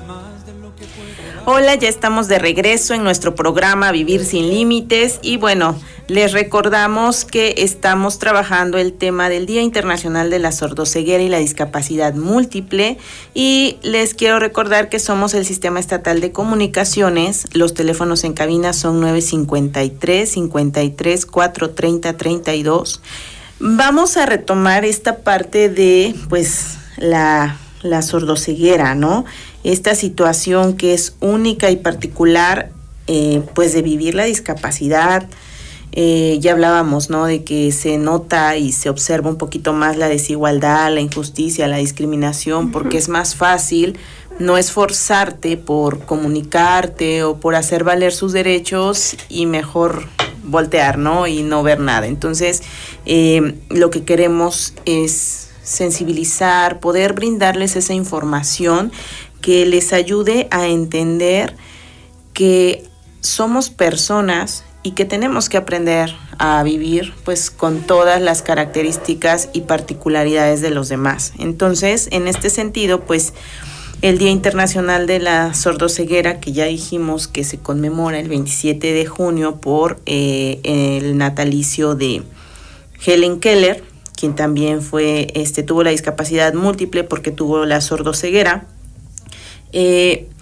Hola, ya estamos de regreso en nuestro programa Vivir sin Límites y bueno, les recordamos que estamos trabajando el tema del Día Internacional de la Sordoceguera y la Discapacidad Múltiple y les quiero recordar que somos el Sistema Estatal de Comunicaciones. Los teléfonos en cabina son 953 430 32. Vamos a retomar esta parte de pues la sordoceguera, ¿no? Esta situación que es única y particular, pues de vivir la discapacidad. Ya hablábamos, ¿no? De que se nota y se observa un poquito más la desigualdad, la injusticia, la discriminación, porque es más fácil no esforzarte por comunicarte o por hacer valer sus derechos y mejor voltear, ¿no? Y no ver nada. Entonces, lo que queremos es sensibilizar, poder brindarles esa información que les ayude a entender que somos personas y que tenemos que aprender a vivir pues con todas las características y particularidades de los demás. Entonces, en este sentido, pues el Día Internacional de la Sordoceguera, que ya dijimos que se conmemora el 27 de junio por el natalicio de Helen Keller, quien también tuvo la discapacidad múltiple porque tuvo la sordoceguera.